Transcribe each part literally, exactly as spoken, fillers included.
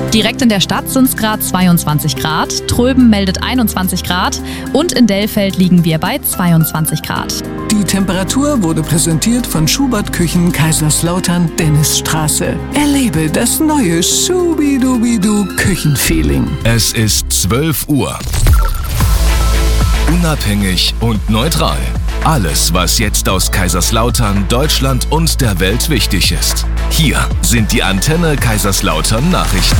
Direkt in der Stadt sind es gerade zweiundzwanzig Grad, Tröben meldet einundzwanzig Grad und in Dellfeld liegen wir bei zweiundzwanzig Grad. Die Temperatur wurde präsentiert von Schubert Küchen Kaiserslautern Dennisstraße. Erlebe das neue Schubidubidu Küchenfeeling. Es ist zwölf Uhr. Unabhängig und neutral. Alles, was jetzt aus Kaiserslautern, Deutschland und der Welt wichtig ist. Hier sind die Antenne Kaiserslautern Nachrichten.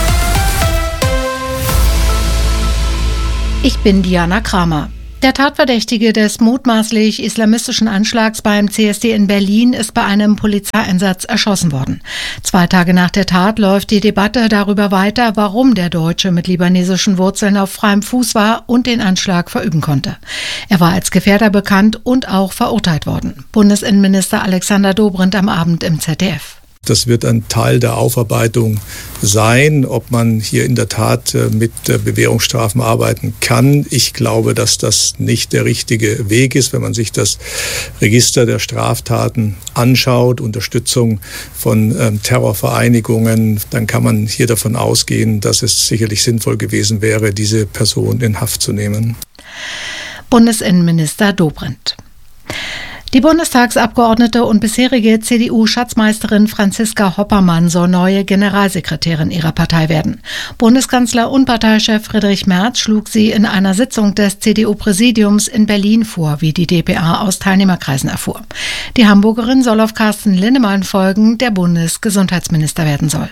Ich bin Diana Kramer. Der Tatverdächtige des mutmaßlich islamistischen Anschlags beim C S D in Berlin ist bei einem Polizeieinsatz erschossen worden. Zwei Tage nach der Tat läuft die Debatte darüber weiter, warum der Deutsche mit libanesischen Wurzeln auf freiem Fuß war und den Anschlag verüben konnte. Er war als Gefährder bekannt und auch verurteilt worden. Bundesinnenminister Alexander Dobrindt am Abend im Z D F. Das wird ein Teil der Aufarbeitung sein, ob man hier in der Tat mit Bewährungsstrafen arbeiten kann. Ich glaube, dass das nicht der richtige Weg ist, wenn man sich das Register der Straftaten anschaut, Unterstützung von ähm, Terrorvereinigungen, dann kann man hier davon ausgehen, dass es sicherlich sinnvoll gewesen wäre, diese Person in Haft zu nehmen. Bundesinnenminister Dobrindt. Die Bundestagsabgeordnete und bisherige C D U-Schatzmeisterin Franziska Hoppermann soll neue Generalsekretärin ihrer Partei werden. Bundeskanzler und Parteichef Friedrich Merz schlug sie in einer Sitzung des C D U-Präsidiums in Berlin vor, wie die D P A aus Teilnehmerkreisen erfuhr. Die Hamburgerin soll auf Carsten Linnemann folgen, der Bundesgesundheitsminister werden soll.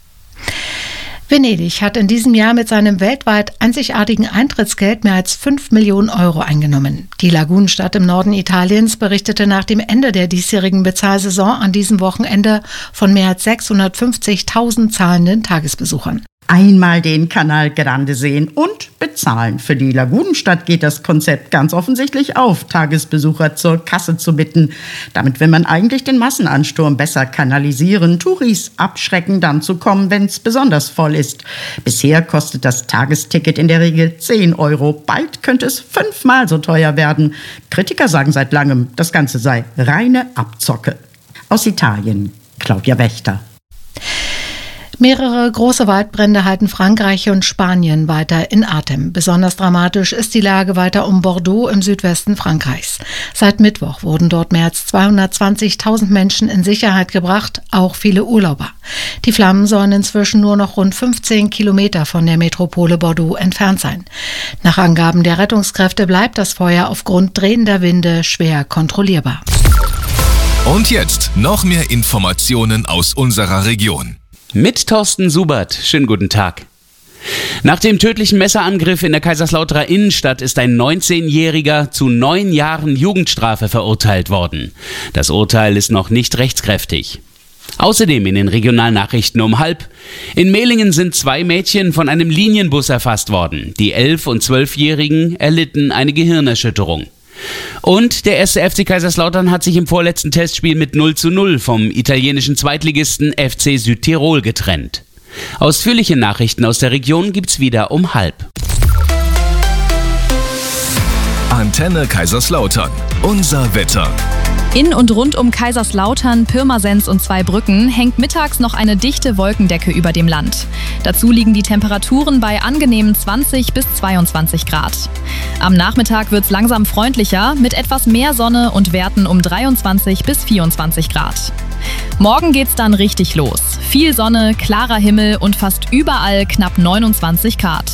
Venedig hat in diesem Jahr mit seinem weltweit einzigartigen Eintrittsgeld mehr als fünf Millionen Euro eingenommen. Die Lagunenstadt im Norden Italiens berichtete nach dem Ende der diesjährigen Bezahlsaison an diesem Wochenende von mehr als sechshundertfünfzigtausend zahlenden Tagesbesuchern. Einmal den Canal Grande sehen und bezahlen. Für die Lagunenstadt geht das Konzept ganz offensichtlich auf, Tagesbesucher zur Kasse zu bitten. Damit will man eigentlich den Massenansturm besser kanalisieren, Touris abschrecken, dann zu kommen, wenn es besonders voll ist. Bisher kostet das Tagesticket in der Regel zehn Euro. Bald könnte es fünfmal so teuer werden. Kritiker sagen seit langem, das Ganze sei reine Abzocke. Aus Italien, Claudia Wächter. Mehrere große Waldbrände halten Frankreich und Spanien weiter in Atem. Besonders dramatisch ist die Lage weiter um Bordeaux im Südwesten Frankreichs. Seit Mittwoch wurden dort mehr als zweihundertzwanzigtausend Menschen in Sicherheit gebracht, auch viele Urlauber. Die Flammen sollen inzwischen nur noch rund fünfzehn Kilometer von der Metropole Bordeaux entfernt sein. Nach Angaben der Rettungskräfte bleibt das Feuer aufgrund drehender Winde schwer kontrollierbar. Und jetzt noch mehr Informationen aus unserer Region. Mit Thorsten Subert. Schönen guten Tag. Nach dem tödlichen Messerangriff in der Kaiserslauterer Innenstadt ist ein neunzehnjähriger zu neun Jahren Jugendstrafe verurteilt worden. Das Urteil ist noch nicht rechtskräftig. Außerdem in den Regionalnachrichten um halb. In Mehlingen sind zwei Mädchen von einem Linienbus erfasst worden. Die elf- und zwölfjährigen erlitten eine Gehirnerschütterung. Und der erste F C Kaiserslautern hat sich im vorletzten Testspiel mit null zu null vom italienischen Zweitligisten F C Südtirol getrennt. Ausführliche Nachrichten aus der Region gibt's wieder um halb. Antenne Kaiserslautern. Unser Wetter. In und rund um Kaiserslautern, Pirmasens und Zweibrücken hängt mittags noch eine dichte Wolkendecke über dem Land. Dazu liegen die Temperaturen bei angenehmen zwanzig bis zweiundzwanzig Grad. Am Nachmittag wird's langsam freundlicher mit etwas mehr Sonne und Werten um dreiundzwanzig bis vierundzwanzig Grad. Morgen geht's dann richtig los. Viel Sonne, klarer Himmel und fast überall knapp neunundzwanzig Grad.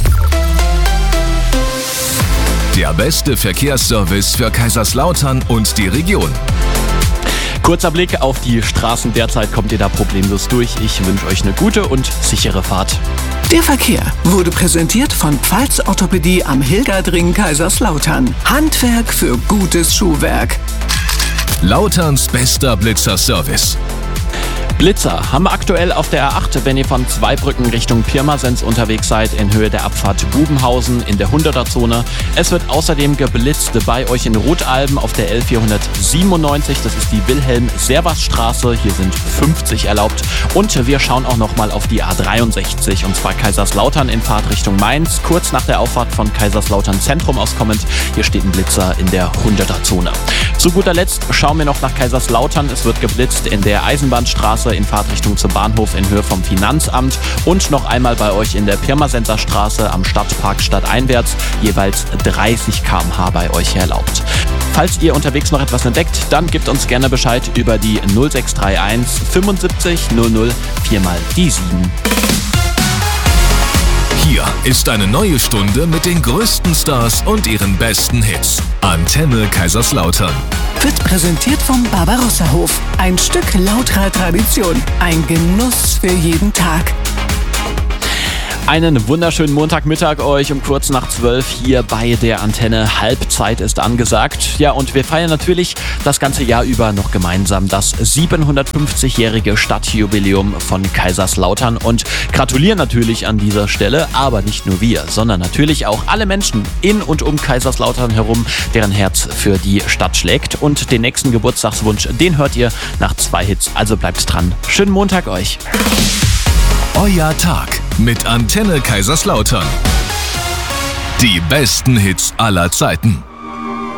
Der beste Verkehrsservice für Kaiserslautern und die Region. Kurzer Blick auf die Straßen. Derzeit kommt ihr da problemlos durch. Ich wünsche euch eine gute und sichere Fahrt. Der Verkehr wurde präsentiert von Pfalz Orthopädie am Hilgerdring Kaiserslautern. Handwerk für gutes Schuhwerk. Lauterns bester Blitzer-Service. Blitzer haben wir aktuell auf der A acht, wenn ihr von Zweibrücken Richtung Pirmasens unterwegs seid, in Höhe der Abfahrt Bubenhausen in der hunderter-Zone. Es wird außerdem geblitzt bei euch in Rotalben auf der L vierhundertsiebenundneunzig. Das ist die Wilhelm-Servas-Straße. Hier sind fünfzig erlaubt. Und wir schauen auch nochmal auf die A dreiundsechzig, und zwar Kaiserslautern in Fahrtrichtung Mainz. Kurz nach der Auffahrt von Kaiserslautern Zentrum aus kommend. Hier steht ein Blitzer in der hunderter-Zone. Zu guter Letzt schauen wir noch nach Kaiserslautern. Es wird geblitzt in der Eisenbahnstraße Straße in Fahrtrichtung zum Bahnhof in Höhe vom Finanzamt und noch einmal bei euch in der Pirmasenser Straße am Stadtpark stadteinwärts, jeweils dreißig Kilometer pro Stunde bei euch erlaubt. Falls ihr unterwegs noch etwas entdeckt, dann gebt uns gerne Bescheid über die null sechs drei eins fünfundsiebzig null null vier mal die sieben. Hier ist eine neue Stunde mit den größten Stars und ihren besten Hits. Antenne Kaiserslautern. Wird präsentiert vom Barbarossa-Hof. Ein Stück lauterer Tradition. Ein Genuss für jeden Tag. Einen wunderschönen Montagmittag euch um kurz nach zwölf hier bei der Antenne. Halbzeit ist angesagt. Ja, und wir feiern natürlich das ganze Jahr über noch gemeinsam das siebenhundertfünfzigjährige Stadtjubiläum von Kaiserslautern und gratulieren natürlich an dieser Stelle, aber nicht nur wir, sondern natürlich auch alle Menschen in und um Kaiserslautern herum, deren Herz für die Stadt schlägt. Und den nächsten Geburtstagswunsch, den hört ihr nach zwei Hits, also bleibt dran. Schönen Montag euch. Euer Tag mit Antenne Kaiserslautern. Die besten Hits aller Zeiten.